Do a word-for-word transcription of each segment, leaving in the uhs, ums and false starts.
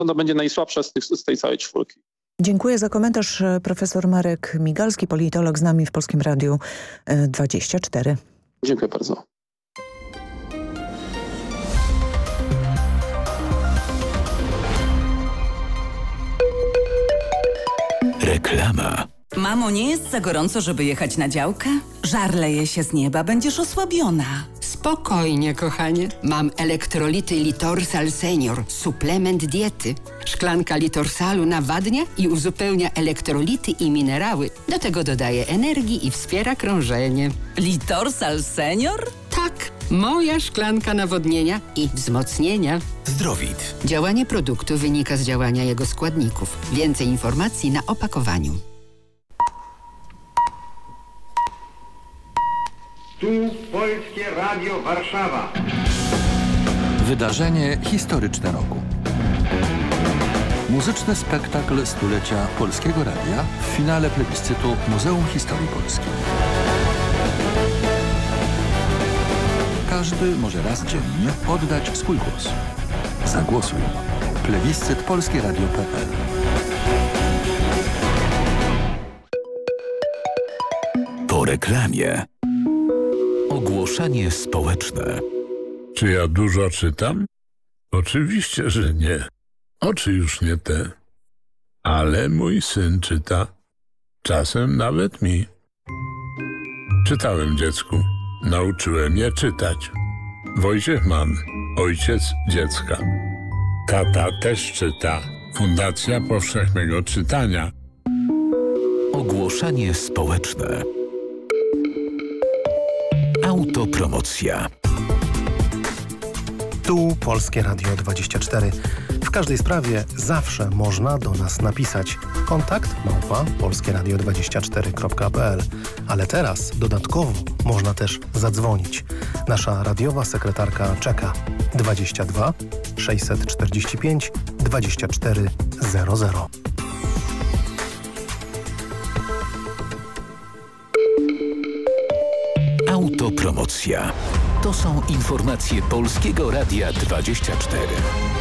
Ona będzie najsłabsza z, tych, z tej całej czwórki. Dziękuję za komentarz. Profesor Marek Migalski, politolog, z nami w Polskim Radiu dwadzieścia cztery. Dziękuję bardzo. Reklama. Mamo, nie jest za gorąco, żeby jechać na działkę? Żar leje się z nieba, będziesz osłabiona. Spokojnie, kochanie. Mam elektrolity Litorsal Senior, suplement diety. Szklanka Litorsalu nawadnia i uzupełnia elektrolity i minerały. Do tego dodaje energii i wspiera krążenie. Litorsal Senior? Tak, moja szklanka nawodnienia i wzmocnienia. Zdrowit. Działanie produktu wynika z działania jego składników. Więcej informacji na opakowaniu. Tu Polskie Radio Warszawa. Wydarzenie historyczne roku. Muzyczny spektakl stulecia Polskiego Radia w finale plebiscytu Muzeum Historii Polski. Każdy może raz dziennie oddać swój głos. Zagłosuj. Plebiscyt polskie radio kropka p l. Po reklamie. Ogłoszenie społeczne. Czy ja dużo czytam? Oczywiście, że nie. Oczy już nie te. Ale mój syn czyta. Czasem nawet mi. Czytałem dziecku. Nauczyłem je czytać. Wojciech Mann, ojciec dziecka. Tata też czyta. Fundacja Powszechnego Czytania. Ogłoszenie społeczne. Autopromocja. Tu Polskie Radio dwadzieścia cztery. W każdej sprawie zawsze można do nas napisać. Kontakt małpa polskieradio dwadzieścia cztery kropka p l. Ale teraz dodatkowo można też zadzwonić. Nasza radiowa sekretarka czeka. dwadzieścia dwa sześćset czterdzieści pięć dwadzieścia cztery zero zero. Autopromocja. To są informacje Polskiego Radia dwadzieścia cztery.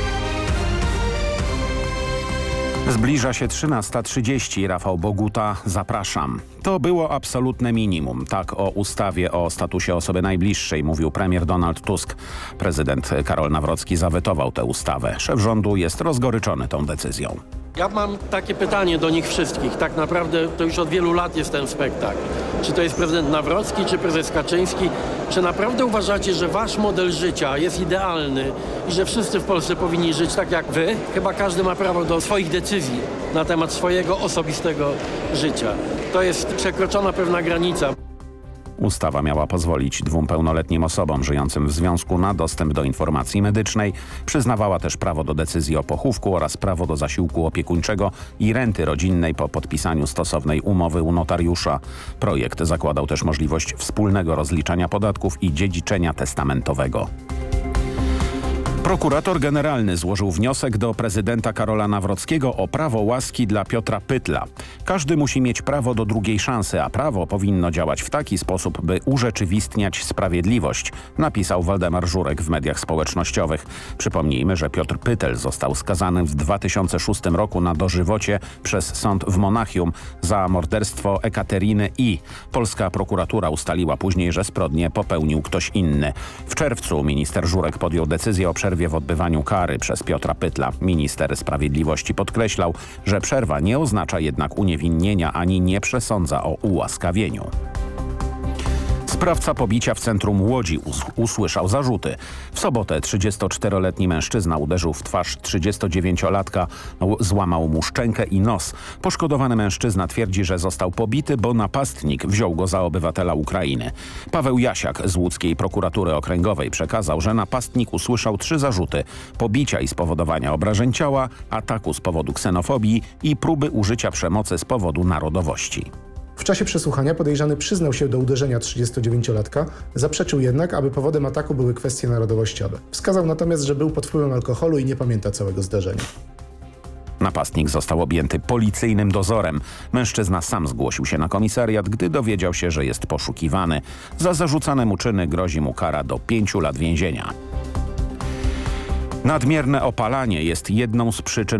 Zbliża się trzynasta trzydzieści. Rafał Boguta, zapraszam. To było absolutne minimum. Tak o ustawie o statusie osoby najbliższej mówił premier Donald Tusk. Prezydent Karol Nawrocki zawetował tę ustawę. Szef rządu jest rozgoryczony tą decyzją. Ja mam takie pytanie do nich wszystkich. Tak naprawdę to już od wielu lat jest ten spektakl. Czy to jest prezydent Nawrocki, czy prezes Kaczyński? Czy naprawdę uważacie, że wasz model życia jest idealny i że wszyscy w Polsce powinni żyć tak jak wy? Chyba każdy ma prawo do swoich decyzji na temat swojego osobistego życia. To jest przekroczona pewna granica. Ustawa miała pozwolić dwóm pełnoletnim osobom żyjącym w związku na dostęp do informacji medycznej. Przyznawała też prawo do decyzji o pochówku oraz prawo do zasiłku opiekuńczego i renty rodzinnej po podpisaniu stosownej umowy u notariusza. Projekt zakładał też możliwość wspólnego rozliczania podatków i dziedziczenia testamentowego. Prokurator generalny złożył wniosek do prezydenta Karola Nawrockiego o prawo łaski dla Piotra Pytla. Każdy musi mieć prawo do drugiej szansy, a prawo powinno działać w taki sposób, by urzeczywistniać sprawiedliwość, napisał Waldemar Żurek w mediach społecznościowych. Przypomnijmy, że Piotr Pytel został skazany w dwa tysiące szóstym roku na dożywocie przez sąd w Monachium za morderstwo Ekateryny I. Polska prokuratura ustaliła później, że zbrodnię popełnił ktoś inny. W czerwcu minister Żurek podjął decyzję o przerwie w odbywaniu kary przez Piotra Pytla. Minister Sprawiedliwości podkreślał, że przerwa nie oznacza jednak uniewinnienia ani nie przesądza o ułaskawieniu. Sprawca pobicia w centrum Łodzi us usłyszał zarzuty. W sobotę trzydziestoczteroletni mężczyzna uderzył w twarz trzydziestodziewięciolatka, złamał mu szczękę i nos. Poszkodowany mężczyzna twierdzi, że został pobity, bo napastnik wziął go za obywatela Ukrainy. Paweł Jasiak z łódzkiej prokuratury okręgowej przekazał, że napastnik usłyszał trzy zarzuty: pobicia i spowodowania obrażeń ciała, ataku z powodu ksenofobii i próby użycia przemocy z powodu narodowości. W czasie przesłuchania podejrzany przyznał się do uderzenia trzydziestodziewięciolatka, zaprzeczył jednak, aby powodem ataku były kwestie narodowościowe. Wskazał natomiast, że był pod wpływem alkoholu i nie pamięta całego zdarzenia. Napastnik został objęty policyjnym dozorem. Mężczyzna sam zgłosił się na komisariat, gdy dowiedział się, że jest poszukiwany. Za zarzucane mu czyny grozi mu kara do pięciu lat więzienia. Nadmierne opalanie jest jedną z przyczyn